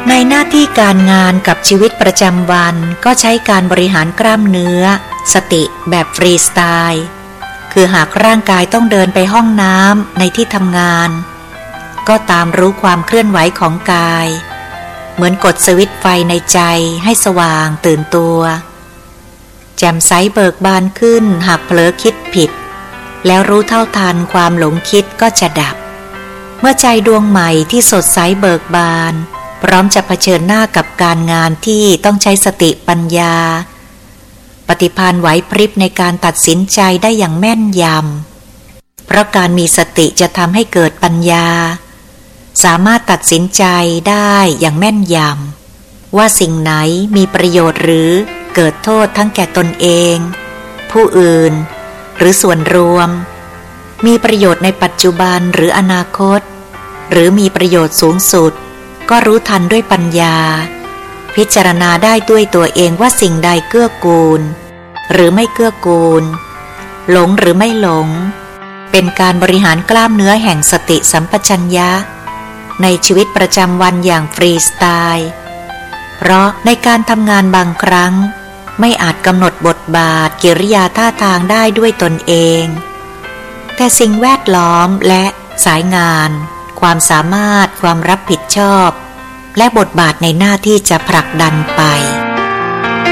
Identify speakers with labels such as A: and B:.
A: ในหน้าที่การงานกับชีวิตประจำวันก็ใช้การบริหารกล้ามเนื้อสติแบบฟรีสไตล์คือหากร่างกายต้องเดินไปห้องน้ำในที่ทำงานก็ตามรู้ความเคลื่อนไหวของกายเหมือนกดสวิตช์ไฟในใจให้สว่างตื่นตัวแจ่มใสเบิกบานขึ้นหากเผลอคิดผิดแล้วรู้เท่าทันความหลงคิดก็จะดับเมื่อใจดวงใหม่ที่สดใสเบิกบานพร้อมจะเผชิญหน้ากับการงานที่ต้องใช้สติปัญญาปฏิภาณไหวพริบในการตัดสินใจได้อย่างแม่นยำเพราะการมีสติจะทำให้เกิดปัญญาสามารถตัดสินใจได้อย่างแม่นยำว่าสิ่งไหนมีประโยชน์หรือเกิดโทษทั้งแก่ตนเองผู้อื่นหรือส่วนรวมมีประโยชน์ในปัจจุบันหรืออนาคตหรือมีประโยชน์สูงสุดก็รู้ทันด้วยปัญญาพิจารณาได้ด้วยตัวเองว่าสิ่งใดเกื้อกูลหรือไม่เกื้อกูลหลงหรือไม่หลงเป็นการบริหารกล้ามเนื้อแห่งสติสัมปชัญญะในชีวิตประจำวันอย่างฟรีสไตล์เพราะในการทำงานบางครั้งไม่อาจกำหนดบทบาทกิริยาท่าทางได้ด้วยตนเองแต่สิ่งแวดล้อมและสายงานความสามารถความรับผิดชอบและบทบาทในหน้าที่จะผลักดันไป